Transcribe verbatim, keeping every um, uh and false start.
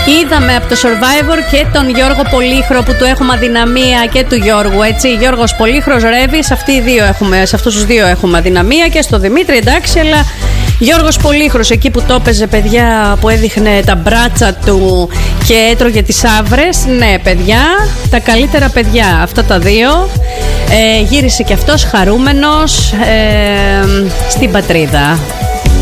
Είδαμε από το Survivor και τον Γιώργο Πολύχρο που του έχουμε αδυναμία και του Γιώργου, έτσι. Γιώργος Πολύχρος, Ρεύης, αυτοί οι δύο έχουμε, σε αυτούς τους δύο έχουμε αδυναμία και στο Δημήτρη, εντάξει, αλλά Γιώργος Πολύχρος εκεί που το έπαιζε, παιδιά, που έδειχνε τα μπράτσα του και έτρωγε τις άβρες. Ναι, παιδιά, τα καλύτερα παιδιά αυτά τα δύο. Ε, γύρισε και αυτός χαρούμενος ε, στην πατρίδα.